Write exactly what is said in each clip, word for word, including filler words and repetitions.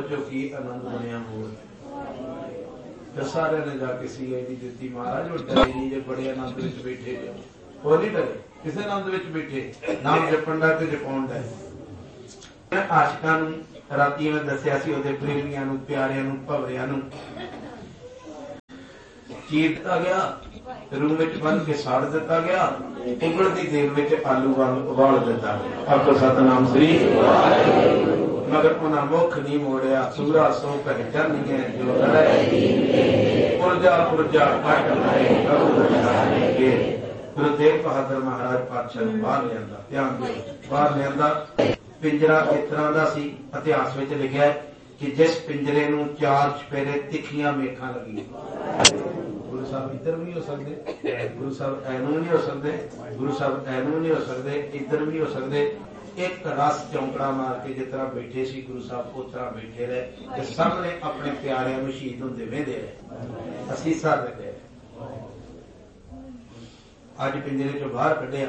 चो की आनंद बनया हो। सारे ने जाके सी आई डी दी महाराज वो डरे नहीं जो बड़े आनंद विच बैठे जो वो नहीं डरे किसी आनंद विच बैठे नाम जपण दा ते जपाउण दा। आशिकां नूं राती मैं दस्सिया सी ओहदे प्रेमियां नूं प्यारियां नूं भवरियां नूं चीर दिता गया रूम में बन के साड़ दिता गया उबलती तेल में आलू उबाल दिता गया। आपको सतनाम श्री मगर उन्हें मुख नहीं मोड़िया सूरा सो पहचान है जो पुरजा पुरजा कट लाए। गुरु तेग बहादुर महाराज पातशाह ने बाहर लिया ध्यान दो बाहर लिया पिंजरा इस तरह का सी इतिहास में लिखा है कि जिस पिंजरे नूं चार चपेरे तिखियां मेखां लगी। गुरु साहब इधर भी नहीं हो सकते गुरु साहब ऐनू नहीं हो सकते गुरु साहब ऐनू नहीं हो सकते इधर भी हो सकते। एक रस चौंकड़ा मार के जिस तरह बैठे सी गुरु साहब उस तरह बैठे रहे सबने अपने प्यारिਆਂ ਨੂੰ शहीद ਹੁੰਦੇ ਵੇਂਦੇ ਰਹੇ ਅਸੀਸਾਂ ਦਿੰਦੇ। ਅੱਜ ਪਿੰਜਰੇ ਚੋਂ ਬਾਹਰ ਕੱਢਿਆ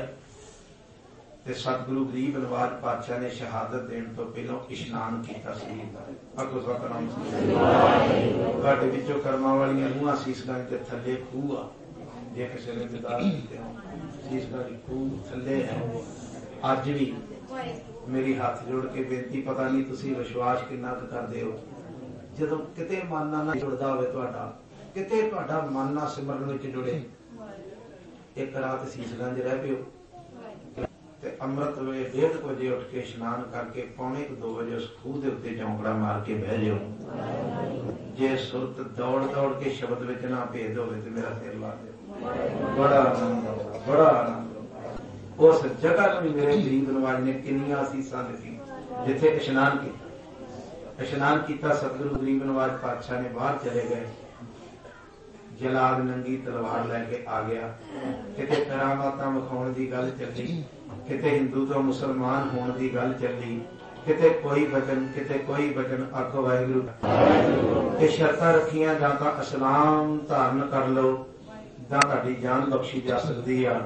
ਤੇ ਸਤਿਗੁਰੂ ਗਰੀਬ ਨਵਾਜ ਪਾਤਸ਼ਾਹ ਨੇ ਸ਼ਹਾਦਤ ਦੇਣ ਤੋਂ ਪਹਿਲਾਂ ਇਸ਼ਨਾਨ ਕੀਤਾ ਸਰੀਰ ਦਾ। ਆਖੋ ਸਤਿਨਾਮ ਤੁਹਾਡੇ ਵਿੱਚੋਂ ਕਰਮਾਂ ਵਾਲੀਆਂ ਰੂਹਾਂ ਸੀਸਗੰਜ ਦੇ ਥੱਲੇ ਖੂਹ ਆ ਜੇ ਕਿਸੇ ਨੇ ਦਿਦਾਰ ਕੀਤੇ ਹੋ ਸੀਸਗੰਜ ਖੂਹ ਥੱਲੇ ਹੈ। ਅੱਜ ਵੀ ਮੇਰੀ ਹੱਥ ਜੋੜ ਕੇ ਬੇਨਤੀ ਪਤਾ ਨਹੀਂ ਤੁਸੀਂ ਵਿਸ਼ਵਾਸ ਕਿੰਨਾ ਕੁ ਕਰਦੇ ਹੋ ਜਦੋਂ ਕਿਤੇ ਮਨ ਨਾਲ ਜੁੜਦਾ ਹੋਵੇ ਤੁਹਾਡਾ ਕਿਤੇ ਤੁਹਾਡਾ ਮਨ ਨਾਲ ਸਿਮਰਨ ਵਿੱਚ ਜੁੜੇ ਇੱਕ ਰਾਤ ਸੀਸਗੰਜ ਰਹਿ ਪਿਓ ਤੇ ਅੰਮ੍ਰਿਤ ਵੇਲੇ ਡੇਢ ਵਜੇ ਉੱਠ ਕੇ ਇਸ਼ਨਾਨ ਕਰਕੇ ਪੌਣੇ ਕੁ ਦੋ ਵਜੇ ਉਸ ਖੂਹ ਦੇ ਉੱਤੇ ਚੌਂਕੜਾ ਮਾਰ ਕੇ ਬਹਿ ਜਾਓ। ਜੇ ਸੁਰਤ ਦੌੜ ਦੌੜ ਕੇ ਸ਼ਬਦ ਵਿੱਚ ਨਾ ਭੇਦ ਹੋਵੇ ਤੇ ਮੇਰਾ ਸਿਰ ਲਾ ਦਿਓ। ਬੜਾ ਆਨੰਦ ਆਉਂਦਾ ਬੜਾ ਆਨੰਦ ਆਉਂਦਾ। ਉਸ ਜਗ੍ਹਾ ਨੂੰ ਵੀ ਮੇਰੇ ਗਰੀਬ ਨਵਾਜ ਨੇ ਕਿੰਨੀਆਂ ਅਸੀਸਾਂ ਦਿੱਤੀਆਂ ਜਿੱਥੇ ਇਸ਼ਨਾਨ ਕੀਤਾ ਇਸ਼ਨਾਨ ਕੀਤਾ ਸਤਿਗੁਰੂ ਗਰੀਬ ਨਵਾਜ ਪਾਤਸ਼ਾਹ ਨੇ ਬਾਹਰ ਚਲੇ ਗਏ। ਜਲਾਦ ਨੰਗੀ ਤਲਵਾਰ ਲੈ ਕੇ ਆ ਗਿਆ। ਕਿਤੇ ਕਰਾਮਾਤਾਂ ਵਿਖਾਉਣ ਦੀ ਗੱਲ ਚੱਲੀ ਕਿਤੇ ਹਿੰਦੂ ਤੋਂ ਮੁਸਲਮਾਨ ਹੋਣ ਦੀ ਗੱਲ ਚੱਲੀ ਕਿਤੇ ਕੋਈ ਬਚਨ ਕਿਤੇ ਕੋਈ ਬਚਨ। ਆਖੋ ਵਾਹਿਗੁਰੂ ਇਹ ਸ਼ਰਤਾਂ ਰੱਖੀਆਂ ਜਾਂ ਤਾਂ ਇਸਲਾਮ ਧਾਰਨ ਕਰ ਲਓ ਜਾਂ ਤੁਹਾਡੀ ਜਾਨ ਬਖਸ਼ੀ ਜਾ ਸਕਦੀ ਆ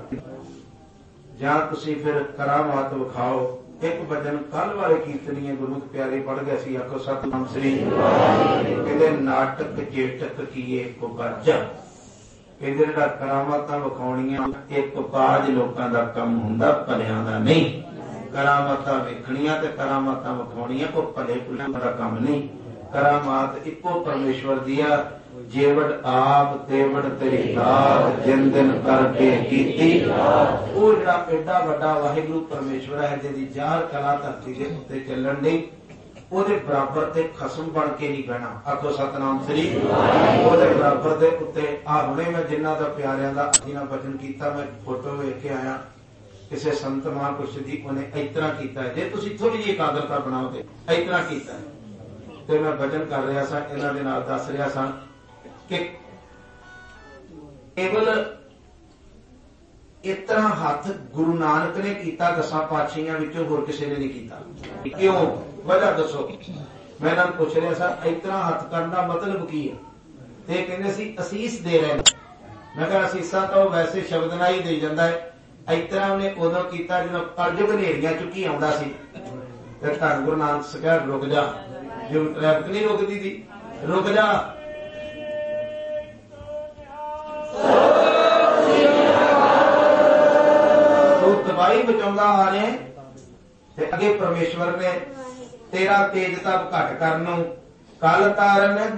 ਜਾਂ ਤੁਸੀਂ ਫਿਰ ਕਰਾਮਾਤ ਵਿਖਾਓ। ਇੱਕ ਬਚਨ ਕੱਲ ਵਾਲੇ ਕੀਰਤਨੀਏ ਗੁਰਮੁਖ ਪਿਆਰੇ ਪੜ੍ਹ ਗਏ ਸੀ। ਆਖੋ ਸਤਿਨਾਮ ਸ੍ਰੀ ਕਹਿੰਦੇ ਨਾਟਕ ਚੇਟਕ ਕੀਏ ਕੋ ਬਾਜਾ ਕਹਿੰਦੇ ਜਿਹੜਾ ਕਰਾਮਾਤਾਂ ਵਿਖਾਉਣੀਆਂ ਇੱਕ ਬਾਜ ਲੋਕਾਂ ਦਾ ਕੰਮ ਹੁੰਦਾ ਭਲਿਆਂ ਦਾ ਨਹੀਂ। ਕਰਾਮਾਤਾਂ ਵੇਖਣੀਆਂ ਤੇ ਕਰਾਮਾਤਾਂ ਵਿਖਾਉਣੀਆਂ ਕੋਈ ਭਲੇ ਪੁਲਿਆਂ ਦਾ ਕੰਮ ਨਹੀਂ। ਕਰਾਮਾਤ ਇੱਕੋ ਪਰਮੇਸ਼ਵਰ ਦੀ ਆ ਜੇਵੜ ਆਪ ਤੇਵੜ ਤੇਰੀ ਦਾਤ ਜਿਨ ਦਿਨ ਕਰਕੇ ਕੀਤੀ। ਉਹ ਜਿਹੜਾ ਐਡਾ ਵੱਡਾ ਵਾਹਿਗੁਰੂ ਪਰਮੇਸ਼ਵਰ ਹੈ ਜਿਹਦੀ ਜ਼ਾਹਰ ਕਲਾ ਧਰਤੀ ਦੇ ਉੱਤੇ ਚੱਲਣ ਦੀ ਉਹਦੇ ਬਰਾਬਰ ਤੇ ਖਸਮ ਬਣ ਕੇ ਨਹੀਂ ਬਹਿਣਾ। ਆਖੋ ਸਤਨਾਮ ਸ੍ਰੀ ਉਹਦੇ ਬਰਾਬਰ ਦੇ ਉੱਤੇ ਆ ਹੁਣੇ ਮੈਂ ਜਿਨ੍ਹਾਂ ਦਾ ਪਿਆਰਿਆਂ ਦਾ ਅਜੀਨਾ ਬਚਨ ਕੀਤਾ ਮੈਂ ਫੋਟੋ ਵੇਖ ਕੇ ਆਇਆ ਕਿਸੇ ਸੰਤ ਮਹਾਂਪੁਰਸ਼ ਦੀ ਉਹਨੇ ਇਸ ਤਰ੍ਹਾਂ ਕੀਤਾ ਜੇ ਤੁਸੀਂ ਥੋੜੀ ਜਿਹੀ ਇਕਾਗਰਤਾ ਬਣਾਓ ਤੇ ਇਸ ਤਰ੍ਹਾਂ ਕੀਤਾ ਤੇ ਮੈਂ ਭਜਨ ਕਰ ਰਿਹਾ ਸਾਂ ਇਹਨਾਂ ਦੇ ਨਾਲ ਦੱਸ ਰਿਹਾ ਸਾਂ ਕਿ ਕੇਵਲ ਇਸ ਤਰ੍ਹਾਂ ਹੱਥ ਗੁਰੂ ਨਾਨਕ ਨੇ ਕੀਤਾ ਦਸਾਂ ਪਾਤਸ਼ਾਹੀਆਂ ਵਿੱਚੋਂ ਹੋਰ ਕਿਸੇ ਨੇ ਨਹੀਂ ਕੀਤਾ। ਕਿਉਂ ਵਜ੍ਹਾ ਦੱਸੋ। ਮੈਂ ਇਹਨਾਂ ਨੂੰ ਪੁੱਛ ਰਿਹਾ ਸਾਂ ਇਸ ਤਰ੍ਹਾਂ ਹੱਥ ਕਰਨ ਦਾ ਮਤਲਬ ਕੀ ਹੈ ਤੇ ਕਹਿੰਦੇ ਸੀ ਅਸੀਸ ਦੇ ਰਹੇ। ਮੈਂ ਕਿਹਾ ਅਸੀਸਾਂ ਤਾਂ ਉਹ ਵੈਸੇ ਸ਼ਬਦ ਨਾਲ ਹੀ ਦੇ ਜਾਂਦਾ ਹੈ। ਇਸ ਤਰ੍ਹਾਂ ਉਹਨੇ ਉਦੋਂ ਕੀਤਾ ਜਦੋਂ ਕਲਯੁਗ ਹਨੇਰੀਆਂ ਚੁੱਕੀ ਆਉਂਦਾ ਸੀ ਤੇ ਧੰਨ ਗੁਰੂ ਨਾਨਕ ਸਾਹਿਬ ਰੁਕ ਜਾ ਜੋ ਟ੍ਰੈਫਿਕ ਨਹੀਂ ਰੁਕਦੀ ਸੀ ਰੁਕ ਜਾ। ਤੂੰ ਤਬਾਹੀ ਬਚਾਉਂਦਾ ਆ ਰਿਹਾ ਤੇ ਅੱਗੇ ਪਰਮੇਸ਼ਵਰ ਨੇ ਤੇਰਾ ਤੇਜ ਤਪ ਘੱਟ ਕਰਨ ਨੂੰ ਕੱਲ ਤਾਰਨ